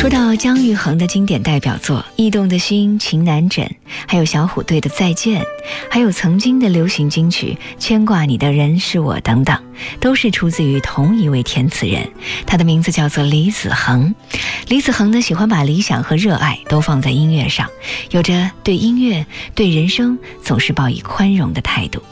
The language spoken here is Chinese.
说到姜育恒的经典代表作《驿动的心》《情难枕》，还有小虎队的《再见》，还有曾经的流行金曲《牵挂你的人是我》等等，都是出自于同一位填词人，他的名字叫做李子恒。李子恒呢，喜欢把理想和热爱都放在音乐上，有着对音乐、对人生总是抱以宽容的态度。